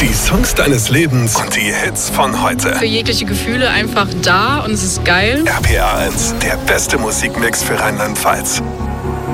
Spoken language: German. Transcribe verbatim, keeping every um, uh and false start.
Die Songs deines Lebens und die Hits von heute. Für jegliche Gefühle einfach da und es ist geil. R P R eins, der beste Musikmix für Rheinland-Pfalz.